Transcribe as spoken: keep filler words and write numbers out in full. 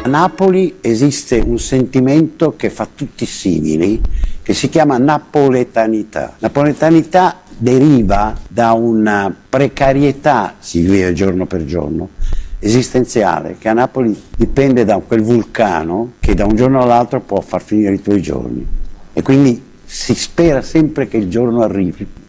A Napoli esiste un sentimento che fa tutti simili, che si chiama napoletanità. Napoletanità deriva da una precarietà, si vive giorno per giorno, esistenziale, che a Napoli dipende da quel vulcano che da un giorno all'altro può far finire i tuoi giorni. E quindi si spera sempre che il giorno arrivi.